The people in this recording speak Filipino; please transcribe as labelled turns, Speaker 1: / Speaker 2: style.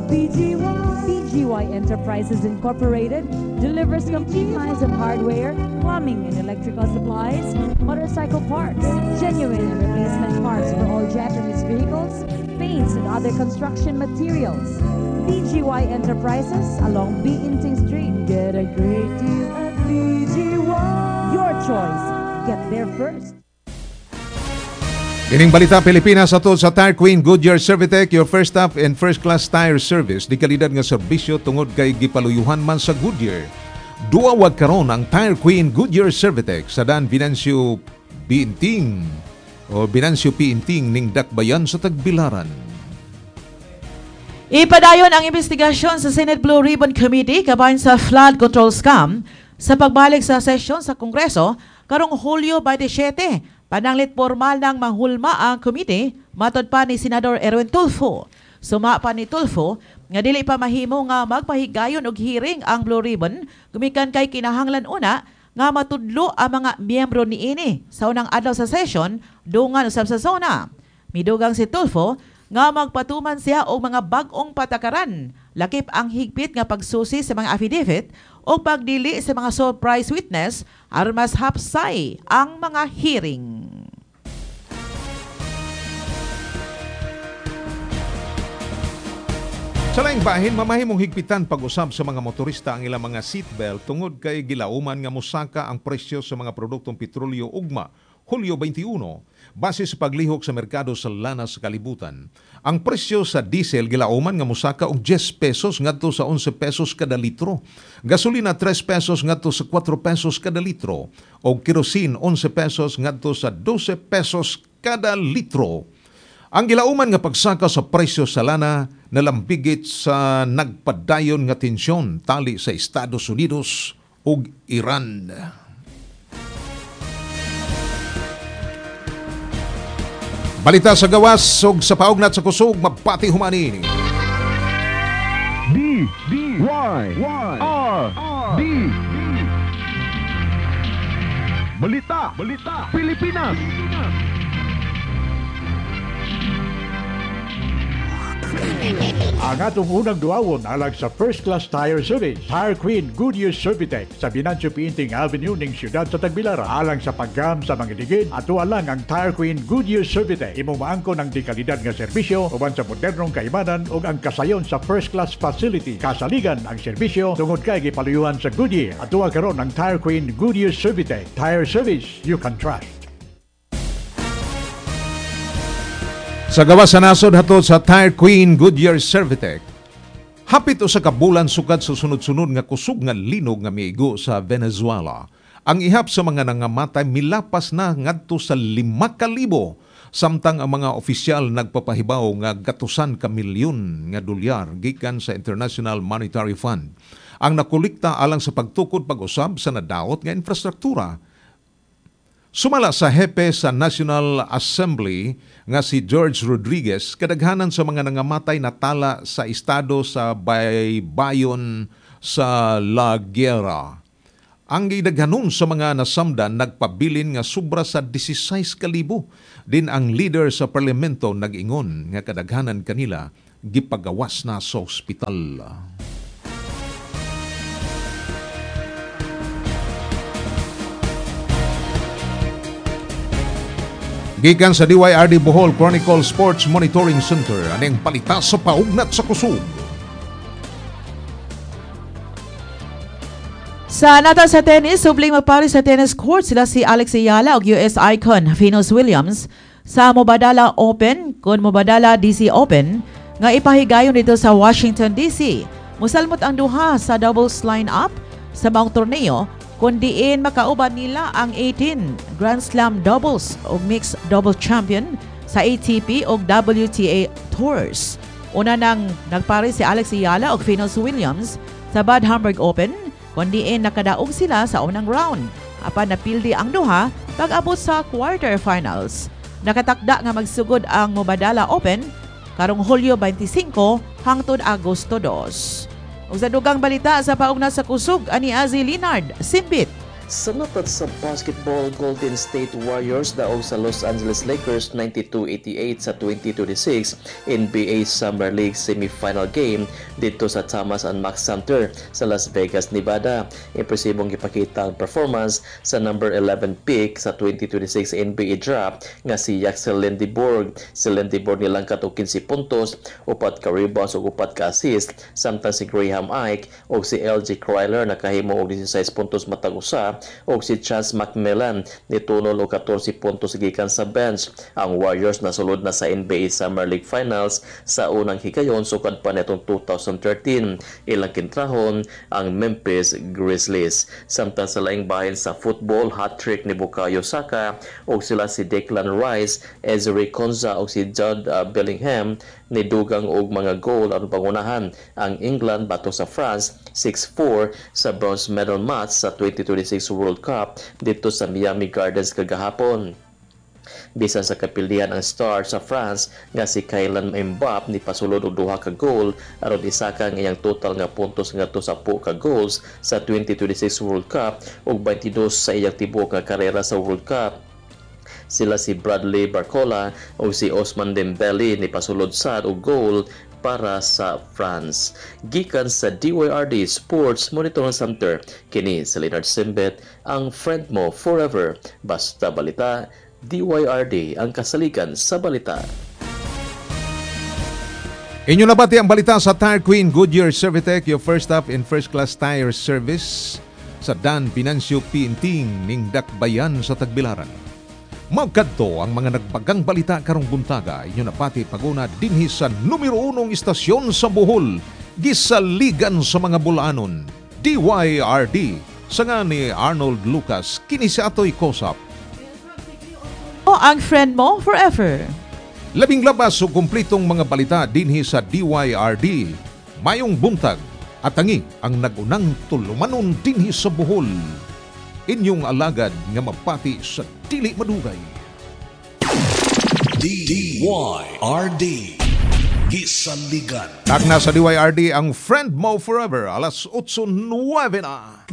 Speaker 1: BGY Enterprises Incorporated delivers complete lines of hardware, plumbing and electrical supplies, motorcycle parts, genuine and replacement parts for all Japanese vehicles, paints and other construction materials. BGY Enterprises along Biinting Street. Get a great deal at BGY. Your choice. Get there first.
Speaker 2: Ining balita Pilipinas atol sa Tire Queen Goodyear Servitec, your first stop and first class tire service. Di kalidad nga serbisyo tungod kay gipaluyuhan man sa Goodyear. Duawag karon ang Tire Queen Goodyear Servitec sa Dan Binancio Biinting o Binancio Biinting ning Dakbayan sa Tagbilaran.
Speaker 3: Ipadayon ang investigasyon sa Senate Blue Ribbon Committee kabahin sa flood control scam sa pagbalik sa sesyon sa Kongreso karong Hulyo 27. Pananglit formal ng manghulma ang komite, matod pa ni Senador Erwin Tulfo. Suma pa ni Tulfo, nga dili pa mahimo nga magpahigayon og hearing ang Blue Ribbon, gumikan kay kinahanglan una nga matudlo ang mga miyembro niini sa unang adlaw sa session dungan usab sa zona. Midugang si Tulfo nga magpatuman siya og mga bag-ong patakaran, lakip ang higpit nga pagsusi sa mga affidavit o pagdili sa mga surprise witness aron mas hapsay ang mga hearing.
Speaker 2: Sa laing bahin, mamahimong higpitan pag-usab sa mga motorista ang ilang mga seatbelt tungod kay gilauman nga musaka ang presyo sa mga produktong petrolyo ugma Hulyo 21, base sa paglihok sa merkado sa lana sa kalibutan. Ang presyo sa diesel gilauman nga musaka og 10 pesos ngadto sa 11 pesos kada litro. Gasolina 3 pesos ngadto sa 4 pesos kada litro. O kerosene 11 pesos ngadto sa 12 pesos kada litro. Ang gilauman nga pagsaka sa presyo sa lana nalambigit sa nagpadayon nga tensyon tali sa Estados Unidos ug Iran. Balita sa gawas ug sa paugnat sa kusog mapati humani.
Speaker 4: D-Y-R-D Balita Pilipinas. Ang atong unang duawon alang sa first class tire service, Tire Queen Goodyear Servitec sa Binancio Biinting Avenue ning siyudad sa Tagbilaran. Alang sa paggam sa mga digid, ato lang ang Tire Queen Goodyear Servitec. Imong maangkon ang dekalidad nga serbisyo uban sa modernong kaibanan ug ang kasayon sa first class facility. Kasaligan ang serbisyo tungod kay gipaluyuhan sa Goodyear. Ato karon ang Tire Queen Goodyear Servitec. Tire service you can trust.
Speaker 2: Sa gawas sa nasod hatod sa Tire Queen Goodyear Servitec, hapit usa ka bulan sukad sa sunod-sunod nga kusog nga linog nga miigo sa Venezuela. Ang ihap sa mga nangamatay milapas na ngadto sa 5,000, samtang ang mga opisyal nagpapahibaw nga gatusan ka milyon nga dolyar gikan sa International Monetary Fund ang nakolekta alang sa pagtukod pag-usab sa nadaot nga infrastruktura. Sumala sa hepe sa National Assembly nga si George Rodriguez, kadaghanan sa mga nangamatay natala sa estado sa baybayon sa La Guerra. Ang gidaghanon sa mga nasamdan nagpabilin nga sobra sa 16,000. Din ang leader sa parlamento nag-ingon nga kadaghanan kanila gipagawas na sa ospital. Gikan sa DYRD Bohol Chronicle Sports Monitoring Center, aning palita sa paugnat sa kusog.
Speaker 3: Sa nata sa tennis, subling magpari sa tennis court sila si Alex Ayala ug US icon Venus Williams sa Mubadala Open kun Mubadala DC Open nga ipahigayon dito sa Washington DC. Musalmot ang duha sa doubles line-up sa maong torneo kundiin makauban nila ang 18 Grand Slam doubles o mixed double champion sa ATP o WTA Tours. Una nang nagpare si Alex Ayala o Venus Williams sa Bad Hamburg Open, kundiin nakadaog sila sa unang round. Apan napildi ang duha pag-abot sa quarterfinals. Nakatakda nga magsugod ang Mubadala Open karong Hulyo 25 hangtod Agosto 2. Ug sa dugang balita sa paugna sa kusog ani Azi Linard, Simbit,
Speaker 5: Sa natat sa basketball, Golden State Warriors daog sa Los Angeles Lakers 92-88 sa 2026 NBA Summer League semifinal game dito sa Thomas and Mack Center sa Las Vegas, Nevada. Impresibong ipakita ang performance sa number 11 pick sa 2026 NBA draft nga si Yaxel Lendeborg. Si Lendeborg nilangkat og 15 puntos, 4 ka rebounds ug 4 ka assist, samtang si Graham Ike o si LJ Kryler nakahimo og 16 puntos matag usa o si Chance McMillan nitunol og 14 puntos gikan sa bench. Ang Warriors nasulod na sa NBA Summer League Finals sa unang higayon sukad pa nitong 2013. Ilang kintrahon ang Memphis Grizzlies. Samtang sa laing bahin sa football, hat-trick ni Bukayo Saka o sila si Declan Rice, Ezri Konza o si Jude Bellingham nidugang og mga goal ang pangunahan. Ang England bato sa France 6-4 sa bronze medal match sa 2026 World Cup dito sa Miami Gardens kagahapon. Bisan sa kapilian ang star sa France nga si Kylian Mbappe ni pasulod og 2 ka goal aron isaka ang iyang total nga puntos ngadto sa 10 ka goals sa 2026 World Cup ug 22 sa iyang tibuok nga karera sa World Cup. Sila si Bradley Barcola o si Ousmane Dembele ni pasulod sad og goal para sa France. Gikan sa DYRD Sports Monitoring Center, kini si Leonard Simbet, ang friend mo forever. Basta balita, DYRD, ang kasaligan sa balita.
Speaker 2: Inyo nabati ang balita sa Tire Queen Goodyear Servitec, your first stop in first-class tire service sa Dan Pinancio Pinting ning Dakbayan sa Tagbilaran. Magkadto ang mga nagbagang balita karong buntaga. Inyo napati paguna dinhi sa numero 1 istasyon sa Bohol, gisaligan sa mga bulanon. DYRD, sanga ni Arnold Lucas, kini si Atoy Kosap.
Speaker 3: O ang friend mo forever.
Speaker 2: Labing labas o kumplitong mga balita dinhi sa DYRD. Mayong buntag at tangi ang nagunang tulumanon dinhi sa Bohol. Inyong alagad nga mapati sa dili madugay.
Speaker 6: DYRD Gisaligan.
Speaker 2: Tagna sa DYRD ang friend mo forever, alas 8:09 na.